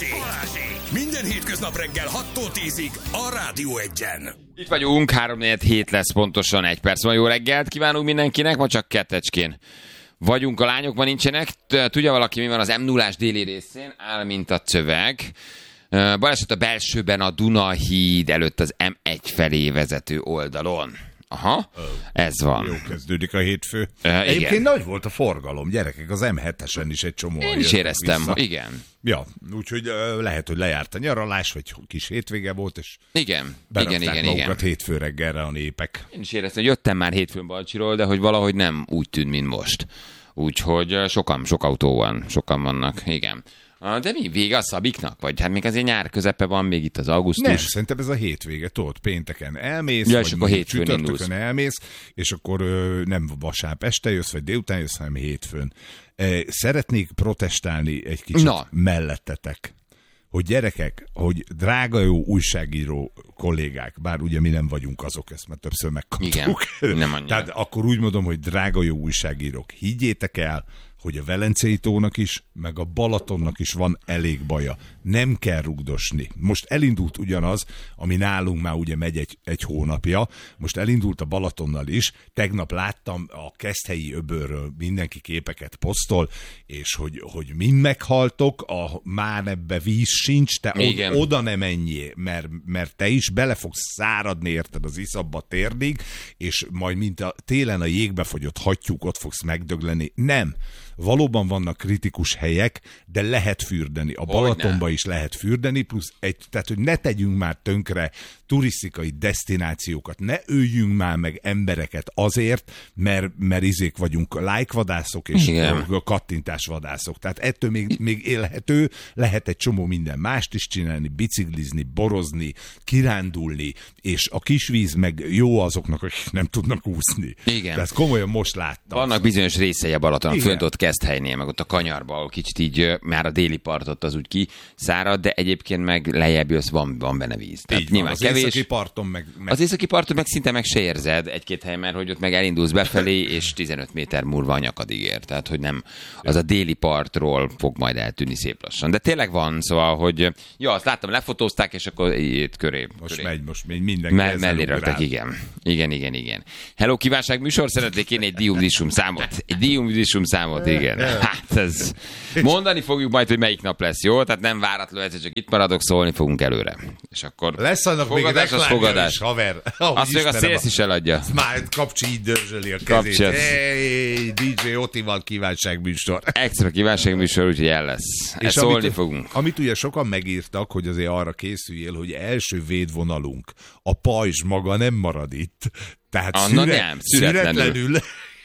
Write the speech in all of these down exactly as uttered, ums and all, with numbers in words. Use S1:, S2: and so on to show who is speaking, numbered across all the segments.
S1: Balázsék! Minden hétköznap reggel hattól tízig a Rádió Egyen.
S2: Itt vagyunk, három negyven hét lesz pontosan, egy perc van. Jó reggelt kívánunk mindenkinek, ma csak kettecskén vagyunk, a lányok ma nincsenek. Tudja valaki, mi van az em nullás déli részén? Áll, mint a cöveg. Baleset a belsőben a Dunahíd előtt az em egy felé vezető oldalon. Aha, oh, ez van.
S3: Jó kezdődik a hétfő.
S2: Uh,
S3: Egyébként
S2: igen.
S3: nagy volt a forgalom, gyerekek, az em hetesen is egy csomó.
S2: Én is éreztem, vissza. Igen.
S3: Ja, úgyhogy uh, lehet, hogy lejárt a nyaralás, vagy kis hétvége volt, és
S2: igen, igen, igen,
S3: magukat
S2: igen.
S3: hétfő reggelre a népek.
S2: Én is éreztem, hogy jöttem már hétfőn Balcsiról, de hogy valahogy nem úgy tűnt, mint most. Úgyhogy sokan, sok autó van, sokan vannak, igen. De mi, vége a szabiknak? Vagy hát még azért nyár közepe van, még itt az augusztus.
S3: Nem, szerintem ez a hétvége, tudod, pénteken elmész,
S2: ja,
S3: vagy
S2: és akkor hétfőn
S3: csütörtökön elmész, és akkor ö, nem vasárnap este jössz, vagy délután jössz, hanem hétfőn. E, szeretnék protestálni egy kicsit
S2: Na.
S3: mellettetek, hogy gyerekek, hogy drága jó újságíró kollégák, bár ugye mi nem vagyunk azok, ezt már többször megkaptuk.
S2: Igen, nem annyira.
S3: Tehát akkor úgy mondom, hogy drága jó újságírók, higgyétek el, hogy a Velencei tónak is, meg a Balatonnak is van elég baja. Nem kell rugdosni. Most elindult ugyanaz, ami nálunk már ugye megy egy, egy hónapja, most elindult a Balatonnal is. Tegnap láttam a Keszthelyi öbölről mindenki képeket posztol, és hogy, hogy mind meghaltok, a már ebbe víz sincs, te od, oda nem menjél, mert, mert te is bele fogsz száradni, érted, az iszabba térdig, és majd mint a télen a jégbe fagyott hattyúk, ott fogsz megdögleni. Nem. Valóban vannak kritikus helyek, de lehet fürdeni. A Balatonba is lehet fürdeni, plusz egy, tehát, hogy ne tegyünk már tönkre turisztikai desztinációkat, ne öljünk már meg embereket azért, mert, mert izék vagyunk lájkvadászok és igen. kattintásvadászok. Tehát ettől még, még élhető, lehet egy csomó minden mást is csinálni, biciklizni, borozni, kirándulni, és a kisvíz meg jó azoknak, akik nem tudnak úszni.
S2: Igen.
S3: Tehát komolyan most láttam.
S2: Vannak bizonyos részei a Balaton, fönt ott Keszthelynél, meg ott a kanyarba, ahol kicsit így már a déli partot az úgy kiszárad, de egyébként meg lejjebb jössz, van, van benne víz. Tehát
S3: van, az
S2: kevés.
S3: északi parton meg, meg...
S2: Az északi parton meg szinte meg se érzed egy-két helyen, mert hogy ott meg elindulsz befelé, és tizenöt méter múlva a nyakadig ér. Tehát, hogy nem, az a déli partról fog majd eltűnni szép lassan. De tényleg van, szóval, hogy ja, azt láttam, lefotózták, és akkor itt köré.
S3: Most
S2: köré.
S3: megy, most megy mindenki.
S2: Me- mellé raktak, igen. Igen, igen, igen. Hello, kívánság műsor, szeretnék én egy diumdisum számot. Egy diumdisum számot, igen. Hát ez... Mondani fogjuk majd, hogy melyik nap lesz, jó? Tehát nem váratlan, egyszer csak itt maradok, szólni fogunk előre. És akkor
S3: lesz annak
S2: fogadás,
S3: még
S2: az fogadás.
S3: Is, haver.
S2: Oh, azt még a szélsz is eladja.
S3: Már kapcsi így dörzsöli a kezét. Hey, dé dzsé Otival kívánságműsor.
S2: Extra kívánságműsor, úgyhogy el lesz. És szólni amit, fogunk.
S3: Amit ugye sokan megírtak, hogy azért arra készüljél, hogy első védvonalunk, a pajzs maga nem marad itt. Tehát
S2: Anna
S3: szüret,
S2: nem, szüretlenül.
S3: szüretlenül.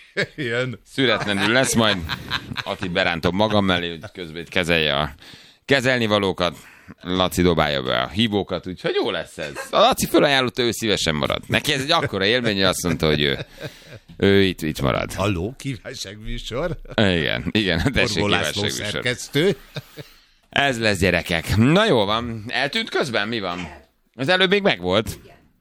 S3: Ilyen.
S2: Szüretlenül lesz, majd Ati berántom magam mellé, hogy közben itt kezelje a kezelnivalókat. Laci dobálja be a hívókat, úgyhogy jó lesz ez. A Laci felajánlotta, ő szívesen marad. Neki ez egy akkora élmény, hogy azt mondta, hogy ő, ő itt, itt marad.
S3: Halló, kívánságműsor.
S2: Igen, igen, tessék kívánságműsor. Ez lesz, gyerekek. Na jó van, eltűnt közben, mi van? Az előbb még megvolt.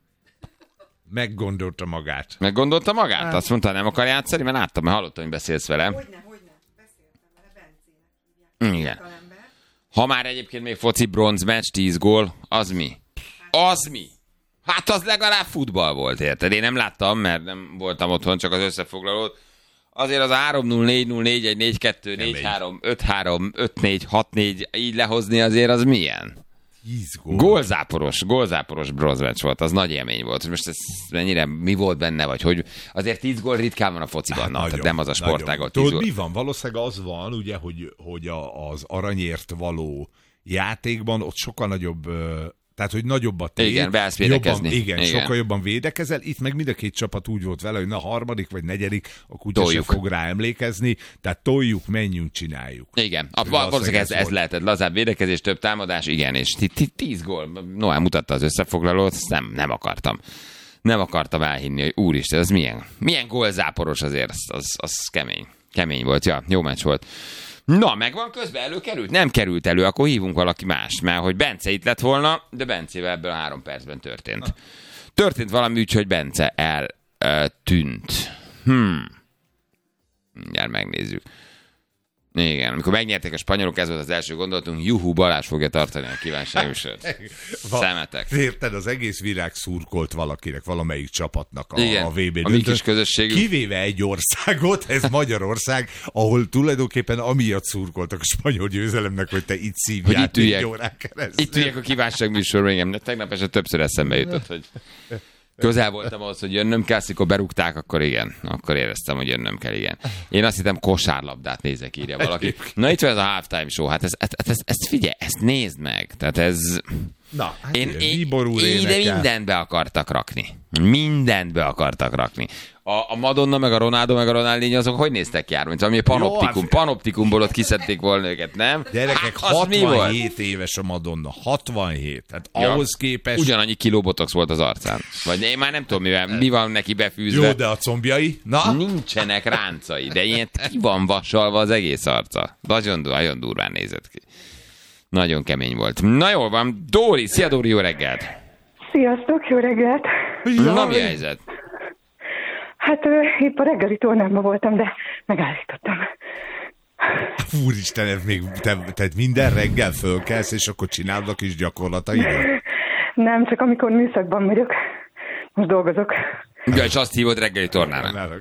S3: Meggondolta magát.
S2: Meggondolta magát? Hát. Azt mondta, nem akar játszani, mert láttam, mert hallottam, hogy beszélsz vele.
S4: Hogyne, hogyne. Beszéltem vele, Bencének hívják.
S2: Igen. Ha már egyébként még foci bronz meccs, tíz gól, az mi? Az mi? Hát az legalább futball volt, érted? Én nem láttam, mert nem voltam otthon, csak az összefoglalót. Azért az a három null, négy null, négy egy, négy kettő, négy három, öt három, öt négy, hat négy így lehozni azért az milyen?
S3: Gól.
S2: Gólzáporos, gólzáporos bronzmeccs volt, az nagy élmény volt. Most ez mennyire, mi volt benne, vagy hogy azért tíz gól ritkán van a fociban, hát, na, nagyon, tehát nem az a sportágat.
S3: Tudod, mi van? Valószínűleg az van, ugye, hogy, hogy a, az aranyért való játékban ott sokkal nagyobb... Tehát, hogy nagyobb a tér.
S2: Igen, beállsz védekezni.
S3: Jobban, igen,
S2: igen,
S3: sokkal jobban védekezel. Itt meg mind a két csapat úgy volt vele, hogy na harmadik vagy negyedik, a kutya
S2: toljuk.
S3: Se fog rá emlékezni. Tehát toljuk, menjünk, csináljuk.
S2: Igen, a, valószínűleg ez, ez lehetett. Lazább védekezés, több támadás, igen, és tíz gól. Noel mutatta az összefoglalót, nem, nem akartam. Nem akartam elhinni, hogy úristen, ez milyen, milyen gólzáporos azért, az, az, az kemény. Kemény volt, ja, jó meccs volt. Na, megvan közben, előkerült? Nem került elő, akkor hívunk valaki mást, mert hogy Bence itt lett volna, de Bencével ebből a három percben történt. Történt valami úgy, hogy Bence eltűnt. Hmm. Mindjárt megnézzük. Igen, amikor megnyerték a spanyolok, ez volt az első gondolatunk, juhú, Balázs fogja tartani a kívánságműsort. Szemetek.
S3: Érted, az egész virág szurkolt valakinek, valamelyik csapatnak a,
S2: Igen,
S3: a vé bé
S2: a mi kis közösségünk.
S3: Kivéve egy országot, ez Magyarország, ahol tulajdonképpen amiatt szurkoltak a spanyol győzelemnek, hogy te itt szívjál négy órán keresztül.
S2: Itt üljek a kívánságműsorban, igen. Tegnap eset többször eszembe jutott, hogy közel voltam ahhoz, hogy jönnöm kell, amikor berúgták, akkor igen. Akkor éreztem, hogy jönnöm kell, igen. Én azt hittem kosárlabdát nézek, írja valaki. Na itt van ez a halftime show, hát ezt, ezt, ezt, ezt figyelj, ezt nézd meg. Tehát ez...
S3: Na, hát
S2: én, én,
S3: Bíbor úr
S2: én ide
S3: énekel.
S2: mindent be akartak rakni. Mindent be akartak rakni. A, a Madonna, meg a Ronaldo, meg a Ronaldinho, azok hogy néztek ki jár? Mint valami panoptikum.
S3: Jó,
S2: Panoptikumból ott kiszedték volna őket, nem?
S3: Gyerekek,
S2: hát, az mi volt?
S3: hatvanhét éves a Madonna. hatvanhét. Tehát
S2: Ja.
S3: ahhoz képest...
S2: Ugyanannyi kiló botox volt az arcán. Vagy én már nem tudom, mivel, mi van neki befűzve.
S3: Jó, de a combjai? Na?
S2: Nincsenek ráncai, de ilyen ki van vasalva az egész arca. Nagyon, nagyon durván nézett ki. Nagyon kemény volt. Na jól van, Dóri, szia Dóri, jó reggelt!
S4: Sziasztok, jó reggelt!
S2: Na mi a helyzet?
S4: Hát ö, épp a reggeli tornámban voltam, de megállítottam.
S3: Úristen, ez még te, te minden reggel fölkelsz, és akkor csinálod a kis gyakorlataidat?
S4: Nem, csak amikor műszakban vagyok. Most dolgozok.
S2: Ja, és azt hívod reggeli tornának.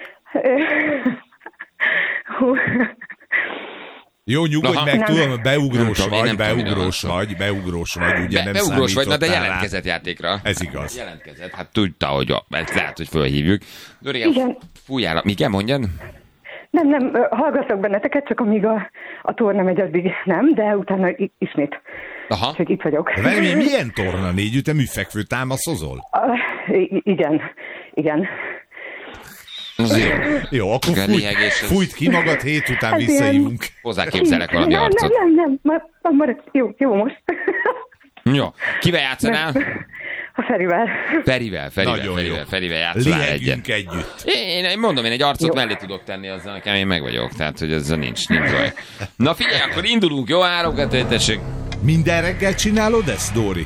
S4: Hú.
S3: Jó, nyugodj
S2: Aha.
S3: meg,
S4: Nem.
S3: tudom, beugrós
S2: Nem tudom, én
S3: vagy,
S2: nem tudom,
S3: beugrós
S2: miről van szó.
S3: vagy, beugrós vagy, ugye
S2: Be,
S3: nem
S2: beugrós vagy, na de
S3: számítottál
S2: jelentkezett játékra.
S3: Ez igaz.
S2: Jelentkezett, hát tudta, hogy a, ezt lehet, hogy fölhívjuk. Dori,
S4: Igen.
S2: fújjál, mi kell mondjad?
S4: Nem, nem, ö, hallgatok benneteket, csak amíg a, a torna megy, addig nem, de utána i- ismét.
S2: Aha.
S4: Úgyhogy itt vagyok.
S3: De várj, milyen torna négy ütem műfekvő támaszozol?
S4: Uh, i- igen, igen.
S2: Az jó.
S3: Jó, akkor
S2: Igen,
S3: fújt,
S2: lihegés, ez-
S3: fújt ki magad, hét után
S4: Ez
S3: visszahívunk.
S2: Hozzáképzelek valami
S4: nem,
S2: arcot.
S4: Nem, nem, nem, nem, marad, jó, jó most.
S2: Jó. Kivel játszanál?
S4: A Ferivel.
S2: Ferivel, Ferivel,
S3: Nagyon
S2: Ferivel,
S3: jó.
S2: Ferivel játszanál egyet.
S3: Lihegjünk együtt.
S2: Én, én mondom, én egy arcot
S4: Jó.
S2: mellé tudok tenni, azzal nekem én meg vagyok. Tehát, hogy ezzel nincs, nincs baj. Na figyelj, akkor indulunk, jó? Három, kettő, tessék.
S3: Minden reggel csinálod ezt, Dóri?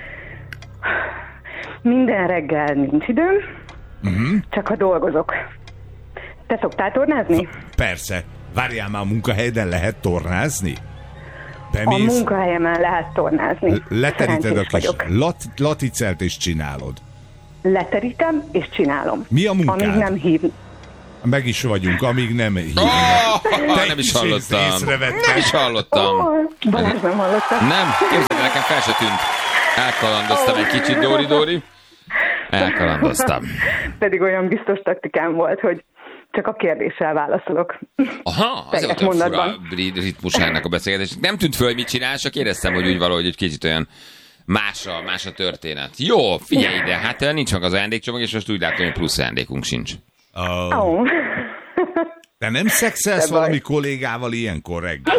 S4: Minden reggel nincs időm, uh-huh. csak ha dolgozok. Te szoktál tornázni?
S3: Persze. Várjál már, a munkahelyeden lehet tornázni?
S4: A
S3: Bemész,
S4: munkahelyemen lehet tornázni.
S3: leteríted a
S4: Szerencsés
S3: kis
S4: vagyok.
S3: lat, laticelt és csinálod.
S4: Leterítem és csinálom.
S3: Mi a munkád?
S4: Amíg nem hív.
S3: Meg is vagyunk, amíg nem hívnak.
S2: Oh,
S3: Te
S2: nem is
S3: is
S2: hallottam.
S3: észrevetted.
S2: Nem is hallottam.
S4: Oh, Balázs nem hallottam.
S2: Nem, képzeld, nekem fel se tűnt. Elkalandoztam egy kicsit, Dóri, Dóri. Elkalandoztam.
S4: Pedig olyan biztos taktikám volt, hogy csak a kérdéssel válaszolok.
S2: Aha, az
S4: Teljes
S2: volt a fura
S4: mondatban.
S2: ritmusának a beszélgetés. Nem tűnt föl, hogy mit csinál, csak éreztem, hogy úgy valahogy egy kicsit olyan más a, más a történet. Jó, figyelj ide, hát nincs meg az ajándékcsomag, és most úgy látom, hogy plusz ajándékunk sincs.
S3: Oh.
S4: Oh.
S3: Te nem szexelsz
S4: Te baj.
S3: valami kollégával ilyenkor reggel?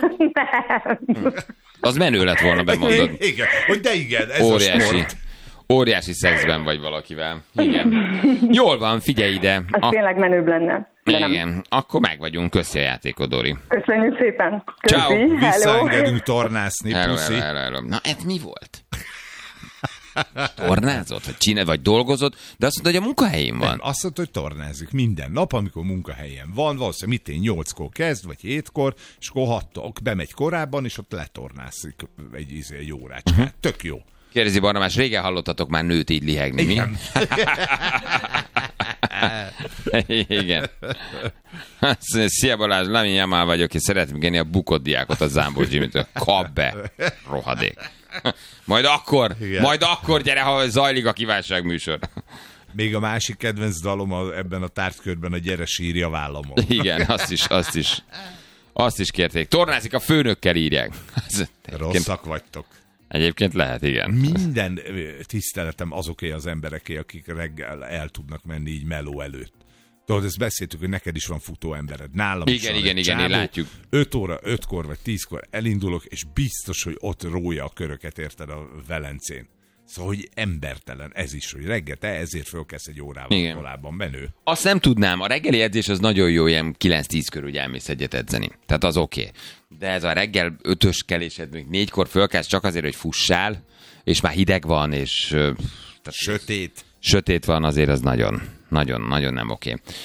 S2: Az menő lett volna, bemondod.
S3: Igen, hogy de igen, ez a
S2: Óriási.
S3: sport.
S2: Óriási szexben vagy valakivel. Igen. Jól van, figyelj ide.
S4: Az
S2: A-
S4: tényleg menőbb lenne. De nem.
S2: igen, akkor meg vagyunk. Köszi a játékot, Dori.
S4: Köszönjük szépen. Köszi.
S2: Ciao.
S4: Hello.
S3: Visszaengedünk tornászni,
S2: Hello,
S3: puszi.
S2: hello, hello, hello. Na, ez mi volt? Tornázott, vagy csinál, vagy dolgozott, de azt mondta, hogy a munkahelyén
S3: Nem,
S2: van.
S3: azt mondta, hogy tornázik minden nap, amikor munkahelyen van, valószínűleg mit én nyolckor kezd, vagy hétkor, és akkor hattól bemegy korábban, és ott letornászik egy, izé, egy órácskát.
S2: Mhm.
S3: Uh-huh. Tök jó.
S2: Kérdezi Barnabás, régen hallottatok már nőt így lihegni, mi?
S3: Igen.
S2: Igen. Azt mondja, szia Balázs, Lami Jamal vagyok, és szeretném kérni a bukott diákot a Zámbor Jimmy-től. Kap be, rohadék. Majd akkor,
S3: Igen.
S2: majd akkor gyere, ha zajlik a kívánságműsor.
S3: Még a másik kedvenc dalom a, ebben a tárgykörben a Gyere sírja vállamon.
S2: Igen, azt is, azt is. Azt is kérték. Tornázik a főnökkel, írják. Ez egyébként,
S3: Rosszak vagytok.
S2: egyébként lehet, igen.
S3: Minden ö, tiszteletem azoké az embereké, akik reggel el tudnak menni így meló előtt. Tudod, ezt beszéltük, hogy neked is van futó embered. Nálam is
S2: Igen,
S3: van
S2: igen,
S3: egy
S2: igen,
S3: csávó.
S2: én látjuk.
S3: öt óra, ötkor vagy tízkor elindulok, és biztos, hogy ott rója a köröket, érted, a Velencén. Szóval, hogy embertelen ez is, hogy reggel te ezért fölkelsz egy órával
S2: Igen.
S3: korábban, menő.
S2: Azt nem tudnám, a reggeli edzés az nagyon jó, ilyen kilenc-tíz körül, hogy elmész egyet edzeni. Tehát az oké. Okay. De ez a reggel ötös kelésed, még négykor fölkelsz csak azért, hogy fussál, és már hideg van, és ö, tehát
S3: Sötét.
S2: sötét van, azért az nagyon, nagyon, nagyon nem oké. Okay.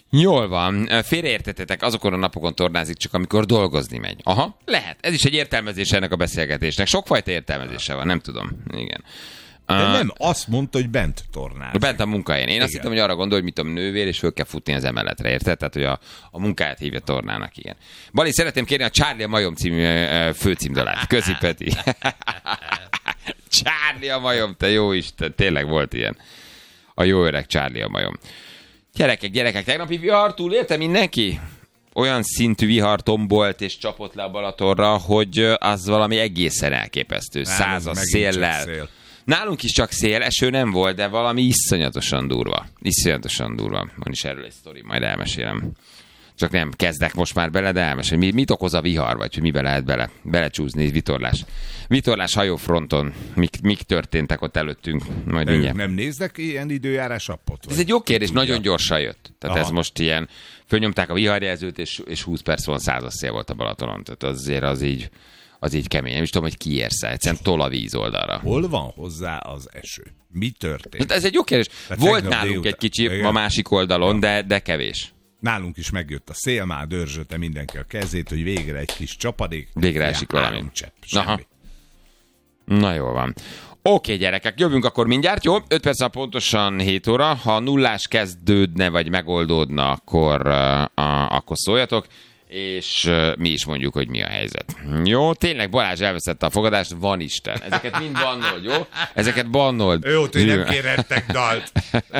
S2: Jól van. Félreértettetek, azokon a napokon tornázik csak, amikor dolgozni megy. Aha, lehet. Ez is egy értelmezés ennek a beszélgetésnek. Sokfajta értelmezése van, nem tudom. Igen.
S3: De uh, nem, azt mondta, hogy bent tornázik.
S2: Bent a munkahelyen. Én igen. Azt hittem, hogy arra gondol, hogy mit tudom, nővér, és föl kell futni az emeletre, érted? Tehát, hogy a, a munkáját hívja tornának, igen. Bali, szeretném kérni a Charlie a majom című uh, főcímdalát. Köszi, Peti. Charlie a majom, te jó Isten, tényleg volt ilyen. A jó öreg Charlie a majom. Gyerekek, gyerekek, tegnapi vihar túlélte mindenki? Olyan szintű vihar tombolt és csapott le a Balatonra, hogy az valami egészen elképesztő. Százas széllel. Szél. Nálunk is csak szél, eső nem volt, de valami iszonyatosan durva. Iszonyatosan durva. Van is erről egy sztori, majd elmesélem. Csak nem kezdek most már bele, de elmesélem. Mit, mit okoz a vihar, vagy hogy mibe lehet bele, belecsúzni vitorlás. Vitorlás hajófronton. Mik, mik történtek ott előttünk? Majd
S3: ők nem néznek ilyen időjárás appot?
S2: Ez egy jó kérdés, tudja. Nagyon gyorsan jött. Tehát aha. Ez most ilyen, fölnyomták a viharjelzőt, és, és húsz perc van százas szél volt a Balatonon. Tehát azért az így, az így kemény. Nem is tudom, hogy ki érsz el. Egyszerűen tol a víz oldalra.
S3: Hol van hozzá az eső? Mi történt?
S2: Hát ez egy jó kérdés. Tehát volt nálunk délután. Egy kicsi igen. A másik oldalon, de, de kevés.
S3: Nálunk is megjött a szél, már dörzsölte mindenki a kezét, hogy végre egy kis csapadék.
S2: Végre esik valami. Csepp, semmi. Na jól van. Oké, gyerekek, jövünk akkor mindjárt, jó? öt perc pontosan hét óra. Ha nullás kezdődne, vagy megoldódna, akkor, uh, uh, akkor szóljatok, és uh, mi is mondjuk, hogy mi a helyzet. Jó, tényleg Balázs elveszette a fogadást, van Isten. Ezeket mind bannold, jó? Ezeket bannold.
S3: Jó, hogy nem kérhettek dalt.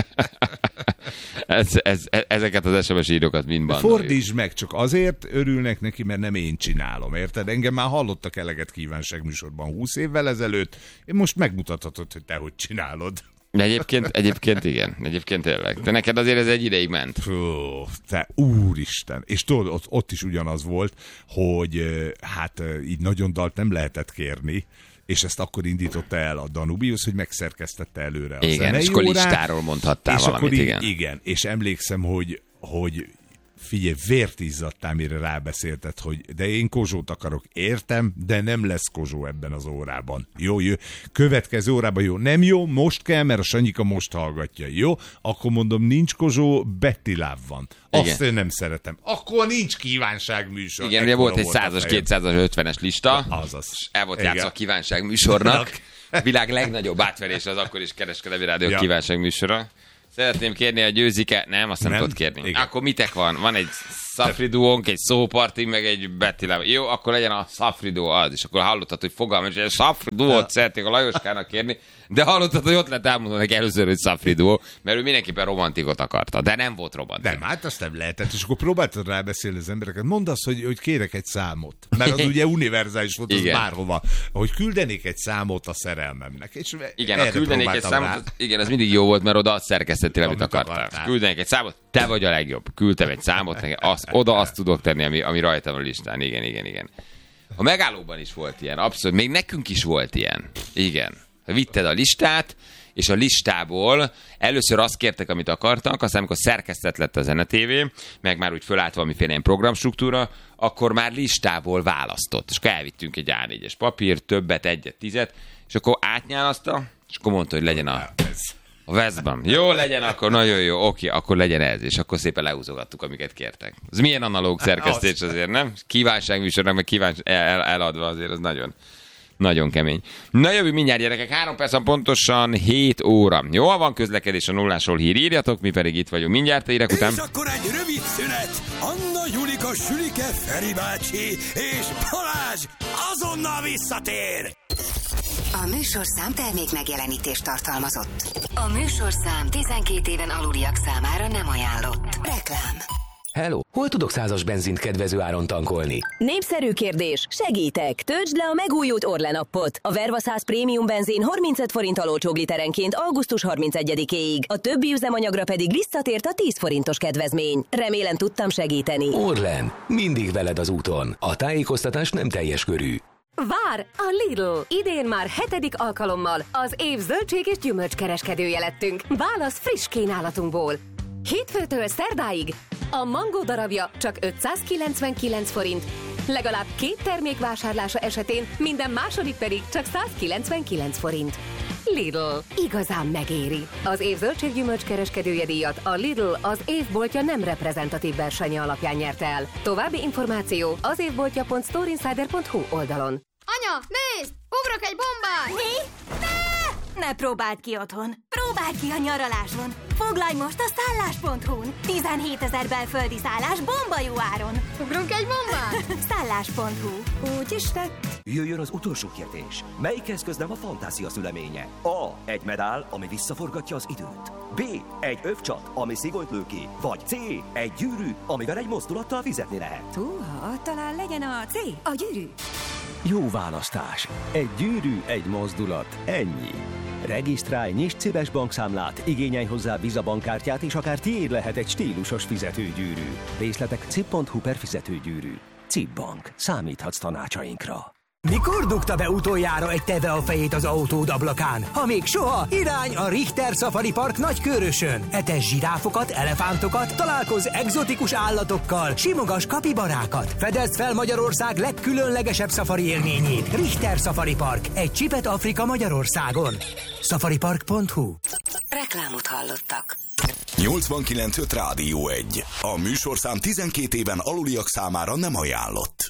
S2: Ez, ez, ezeket az es em es írókat mind bandoljuk.
S3: Fordítsd meg, csak azért örülnek neki, mert nem én csinálom, érted? Engem már hallottak eleget kívánságműsorban húsz évvel ezelőtt, én most megmutathatod, hogy te hogy csinálod.
S2: De egyébként, egyébként igen, egyébként tényleg. De neked azért ez egy ideig ment.
S3: Fú, te úristen. És tudod, ott, ott is ugyanaz volt, hogy hát így nagyon dalt nem lehetett kérni, és ezt akkor indította el a Danubius, hogy megszerkesztette előre a
S2: igen, és akkor listáról mondhattál
S3: és
S2: valamit,
S3: így,
S2: igen.
S3: Igen, és emlékszem, hogy, hogy figyelj, vért izzadtál, mire rábeszélted, hogy de én Kozsót akarok, értem, de nem lesz Kozsó ebben az órában. Jó, jó. Következő órában jó. Nem jó, most kell, mert a Sanyika most hallgatja. Jó, akkor mondom, nincs Kozsó, Betty Love van. Azt igen. Én nem szeretem. Akkor nincs kívánságműsor.
S2: Igen, ugye volt egy százas, kétszázas, ötvenes lista.
S3: Azaz.
S2: El volt játszva a kívánságműsornak. Világ legnagyobb átverés az akkor is kereskedelmi rádió ja. Kívánságműsora. Szeretném kérni a Győzike... Nem, azt nem, nem tudod kérni. Igen. Akkor mitek van? Van egy Szafri duónk, egy szóparti, meg egy Betty Love. Jó, akkor legyen a Szafri duó az, és akkor hallottad, hogy fogalmam, hogy a Szafri duót szeretnék a Lajoskának kérni, de hallottad, hogy ott lett elmondani neki először, hogy Szafri duó, mert ő mindenképpen romantikot akarta, de nem volt romantik.
S3: Nem, hát azt nem lehetett, és akkor próbáltad rábeszélni az embereket. Mondd azt, hogy, hogy kérek egy számot, mert az ugye univerzális volt, az bárhova, hogy küldenék egy számot a szerelmemnek. És
S2: igen, a küldenék egy számot, az, igen, ez mindig jó volt, mert oda azt szerkesztettél, amit akartál. Küldenék egy számot, te vagy a legjobb. Küldtem egy számot, azt, oda azt tudok tenni, ami, ami rajtam a listán. Igen, igen, igen. A megállóban is volt ilyen, abszolút. Még nekünk is volt ilyen. Igen. Vitted a listát, és a listából először azt kértek, amit akartak, aztán amikor szerkesztett lett a Zene té vé, meg már úgy fölállt valamiféle ilyen programstruktúra, akkor már listából választott. És akkor elvittünk egy á négyes papírt, többet, egyet, tizet, és akkor átnyálaszta, és akkor mondta, hogy legyen a... A Veszban. Jó, legyen akkor, nagyon jó, oké, akkor legyen ez, és akkor szépen lehúzogattuk, amiket kértek. Ez milyen analóg szerkesztés azért, nem? Kívánságműsornak, meg kívánság el, eladva azért, az nagyon, nagyon kemény. Na jövő mindjárt, gyerekek, három percen pontosan hét óra. Jó, van közlekedés a nullásról, hír írjatok, mi pedig itt vagyunk mindjárt a hírek után.
S1: És akkor egy rövid szünet. Anna, Julika, Sülike, Feri bácsi és Balázs azonnal visszatér.
S5: A műsorszám termék megjelenítést tartalmazott. A műsorszám tizenkét éven aluliak számára nem ajánlott. Reklám.
S6: Hello, hol tudok százas benzint kedvező áron tankolni?
S7: Népszerű kérdés, segítek! Töltsd le a megújult Orlen appot. A Verva száz prémium benzin harmincöt forinttal olcsóbb literenként augusztus harmincegyedikéig. A többi üzemanyagra pedig visszatért a tíz forintos kedvezmény. Remélem tudtam segíteni.
S6: Orlen, mindig veled az úton. A tájékoztatás nem teljes körű.
S8: Vár! A Lidl! Idén már hetedik alkalommal az év zöldség és gyümölcskereskedője lettünk. Válasz friss kínálatunkból. Hétfőtől szerdáig a mangó darabja csak ötszázkilencvenkilenc forint, legalább két termék vásárlása esetén minden második pedig csak százkilencvenkilenc forint. Lidl. Igazán megéri. Az év zöldséggyümölcs kereskedője díjat a Lidl az évboltja nem reprezentatív versenye alapján nyerte el. További információ az évboltja pont storeinsider pont hu oldalon.
S9: Anya, nézd! Ugrok egy bombát!
S10: Mi? Ne! Ne próbáld ki otthon! Próbáld ki a nyaraláson! Foglalj most a szállás pont hu-n! tizenhétezer belföldi szállás bomba jó áron!
S9: Ugrunk egy bombát?
S10: szállás pont hu. Úgy is tett.
S11: Jöjjön az utolsó kérdés. Melyik eszköz nem a fantázia szüleménye? A. Egy medál, ami visszaforgatja az időt. B. Egy övcsat, ami szigonyt lő ki. Vagy C. Egy gyűrű, amivel egy mozdulattal fizetni lehet.
S10: Húha, talán legyen a C. A gyűrű.
S6: Jó választás. Egy gyűrű, egy mozdulat. Ennyi. Regisztrálj, nyisd céges bankszámlát, igényelj hozzá Visa bankkártyát, és akár tiéd lehet egy stílusos fizetőgyűrű. Részletek cip pont hu per fizetőgyűrű. cip Bank. Számíthatsz tanácsainkra.
S12: Mikor dugta be utoljára egy teve a fejét az autód ablakán? Ha még soha, irány a Richter Safari Park Nagykőrösön. Etes zsiráfokat, elefántokat, találkozz egzotikus állatokkal, simogass kapibarákat. Fedezd fel Magyarország legkülönlegesebb szafari élményét. Richter Safari Park. Egy csipet Afrika Magyarországon. safaripark pont hu.
S5: Reklámot hallottak.
S1: nyolcvankilenc öt Rádió egy. A műsorszám tizenkét éven aluliak számára nem ajánlott.